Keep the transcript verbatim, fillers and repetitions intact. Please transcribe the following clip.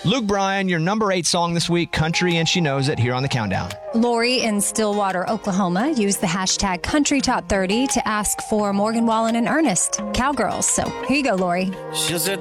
Luke Bryan, your number eight song this week, Country and She Knows It, here on the Countdown. Lori in Stillwater, Oklahoma, used the hashtag Country Top thirty to ask for Morgan Wallen and Ernest, Cowgirls. So here you go, Lori. She said